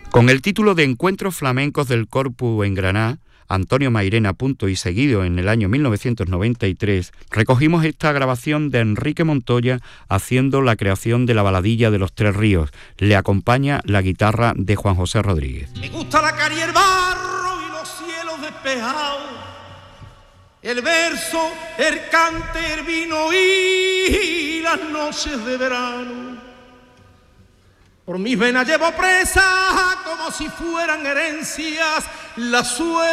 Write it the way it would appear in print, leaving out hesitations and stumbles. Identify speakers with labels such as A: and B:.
A: Con el título de Encuentros Flamencos del Corpus en Granada, Antonio Mairena, punto y seguido, en el año 1993, recogimos esta grabación de Enrique Montoya haciendo la creación de la baladilla de los Tres Ríos. Le acompaña la guitarra de Juan José Rodríguez.
B: Me gusta la calle, el barro y los cielos despejados, el verso, el cante, el vino y las noches de verano. Por mis venas llevo presa como si fueran herencias la suerte